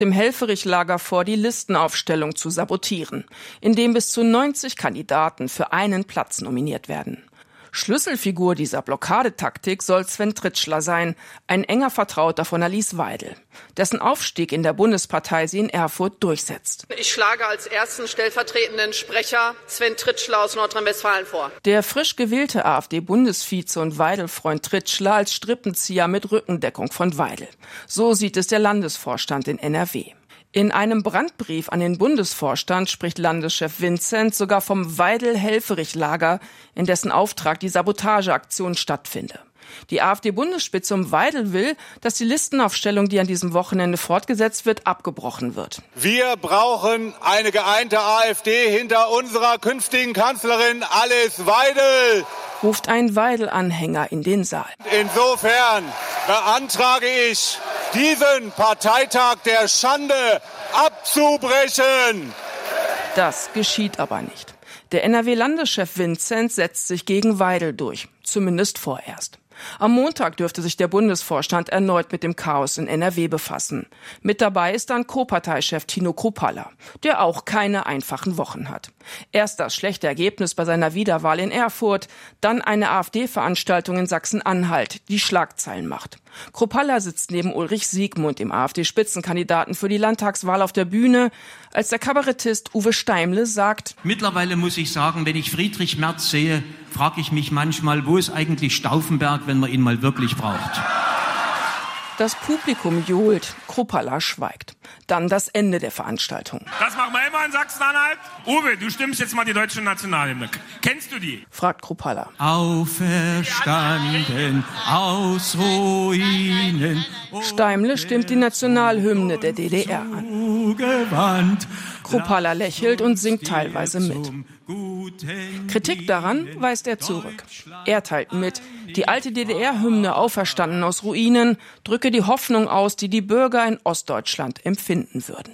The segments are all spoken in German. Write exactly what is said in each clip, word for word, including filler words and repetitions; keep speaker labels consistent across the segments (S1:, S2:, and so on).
S1: dem Helfferich-Lager vor, die Listenaufstellung zu sabotieren, indem bis zu neunzig Kandidaten für einen Platz nominiert werden. Schlüsselfigur dieser Blockadetaktik soll Sven Tritschler sein, ein enger Vertrauter von Alice Weidel, dessen Aufstieg in der Bundespartei sie in Erfurt durchsetzt.
S2: Ich schlage als ersten stellvertretenden Sprecher Sven Tritschler aus Nordrhein-Westfalen vor.
S1: Der frisch gewählte AfD-Bundesvize und Weidel-Freund Tritschler als Strippenzieher mit Rückendeckung von Weidel. So sieht es der Landesvorstand in N R W. In einem Brandbrief an den Bundesvorstand spricht Landeschef Vinzenz sogar vom Weidel-Helfferich-Lager, in dessen Auftrag die Sabotageaktion stattfinde. Die AfD-Bundesspitze um Weidel will, dass die Listenaufstellung, die an diesem Wochenende fortgesetzt wird, abgebrochen wird.
S3: Wir brauchen eine geeinte AfD hinter unserer künftigen Kanzlerin Alice Weidel,
S1: ruft ein Weidel-Anhänger in den Saal.
S3: Insofern beantrage ich, diesen Parteitag der Schande abzubrechen.
S1: Das geschieht aber nicht. Der N R W-Landeschef Vinzenz setzt sich gegen Weidel durch, zumindest vorerst. Am Montag dürfte sich der Bundesvorstand erneut mit dem Chaos in N R W befassen. Mit dabei ist dann Co-Parteichef Tino Kruppalla, der auch keine einfachen Wochen hat. Erst das schlechte Ergebnis bei seiner Wiederwahl in Erfurt, dann eine AfD-Veranstaltung in Sachsen-Anhalt, die Schlagzeilen macht. Kruppalla sitzt neben Ulrich Siegmund, dem AfD-Spitzenkandidaten für die Landtagswahl, auf der Bühne, als der Kabarettist Uwe Steimle sagt:
S4: Mittlerweile muss ich sagen, wenn ich Friedrich Merz sehe, frage ich mich manchmal, wo ist eigentlich Stauffenberg, wenn man ihn mal wirklich braucht?
S1: Das Publikum johlt, Kruppalla schweigt. Dann das Ende der Veranstaltung.
S5: Das machen wir immer in Sachsen-Anhalt. Uwe, du stimmst jetzt mal die deutsche Nationalhymne. Kennst du die?
S1: Fragt Kruppalla.
S4: Auferstanden aus Ruinen.
S1: Steimle stimmt die Nationalhymne der D D R an. Kruppalla lächelt und singt teilweise mit. Kritik daran weist er zurück. Er teilt mit, die alte D D R-Hymne Auferstanden aus Ruinen drücke die Hoffnung aus, die die Bürger in Ostdeutschland empfinden würden.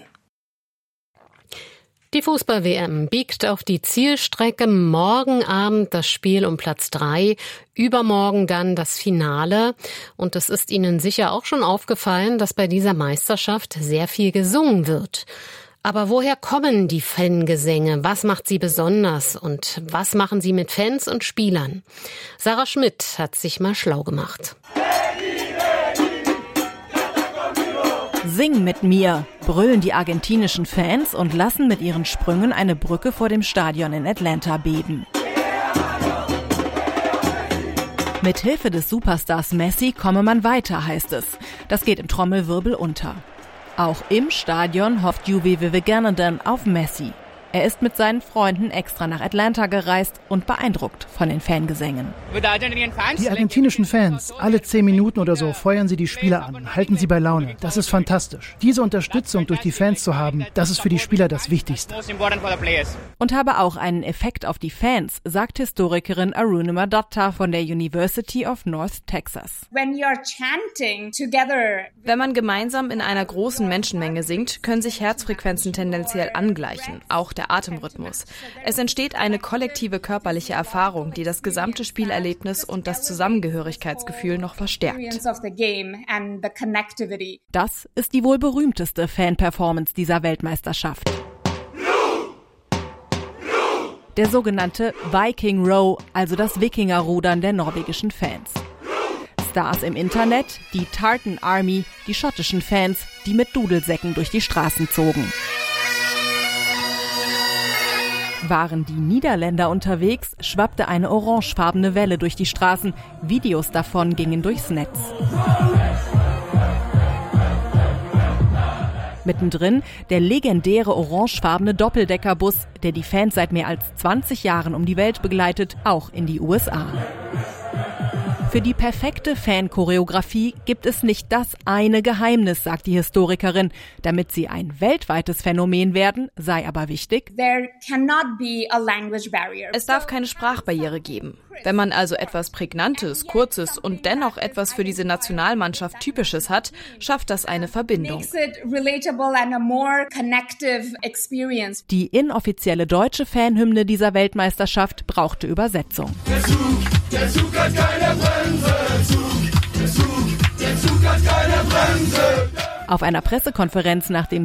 S6: Die Fußball-W M biegt auf die Zielstrecke. Morgen Abend das Spiel um Platz drei, übermorgen dann das Finale. Und es ist Ihnen sicher auch schon aufgefallen, dass bei dieser Meisterschaft sehr viel gesungen wird. Aber woher kommen die Fangesänge? Was macht sie besonders? Und was machen sie mit Fans und Spielern? Sarah Schmidt hat sich mal schlau gemacht.
S7: Sing mit mir, brüllen die argentinischen Fans und lassen mit ihren Sprüngen eine Brücke vor dem Stadion in Atlanta beben. Mit Hilfe des Superstars Messi komme man weiter, heißt es. Das geht im Trommelwirbel unter. Auch im Stadion hofft Juve Vivegananden auf Messi. Er ist mit seinen Freunden extra nach Atlanta gereist und beeindruckt von den Fangesängen.
S8: Die argentinischen Fans, alle zehn Minuten oder so feuern sie die Spieler an, halten sie bei Laune. Das ist fantastisch. Diese Unterstützung durch die Fans zu haben, das ist für die Spieler das Wichtigste.
S7: Und habe auch einen Effekt auf die Fans, sagt Historikerin Arunima Datta von der University of North Texas.
S9: Wenn man gemeinsam in einer großen Menschenmenge singt, können sich Herzfrequenzen tendenziell angleichen, auch der Atemrhythmus. Es entsteht eine kollektive körperliche Erfahrung, die das gesamte Spielerlebnis und das Zusammengehörigkeitsgefühl noch verstärkt.
S7: Das ist die wohl berühmteste Fan-Performance dieser Weltmeisterschaft. Der sogenannte Viking Row, also das Wikingerrudern der norwegischen Fans. Stars im Internet, die Tartan Army, die schottischen Fans, die mit Dudelsäcken durch die Straßen zogen. Waren die Niederländer unterwegs, schwappte eine orangefarbene Welle durch die Straßen. Videos davon gingen durchs Netz. Mittendrin der legendäre orangefarbene Doppeldeckerbus, der die Fans seit mehr als zwanzig Jahren um die Welt begleitet, auch in die U S A. Für die perfekte Fan-Choreografie gibt es nicht das eine Geheimnis, sagt die Historikerin. Damit sie ein weltweites Phänomen werden, sei aber wichtig:
S9: Es darf keine Sprachbarriere geben. Wenn man also etwas Prägnantes, Kurzes und dennoch etwas für diese Nationalmannschaft Typisches hat, schafft das eine Verbindung.
S7: Die inoffizielle deutsche Fanhymne dieser Weltmeisterschaft brauchte Übersetzung.
S10: Der Zug, der Zug hat keine Bremse. Zug, der Zug, der Zug hat keine Bremse.
S7: Auf einer Pressekonferenz nach dem